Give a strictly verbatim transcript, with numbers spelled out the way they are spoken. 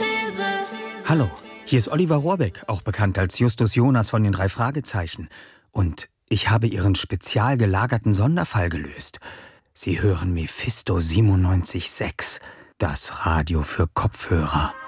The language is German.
Hallo, hier ist Oliver Rohrbeck, auch bekannt als Justus Jonas von den drei Fragezeichen. Und ich habe Ihren spezial gelagerten Sonderfall gelöst. Sie hören Mephisto siebenundneunzig Komma sechs, das Radio für Kopfhörer.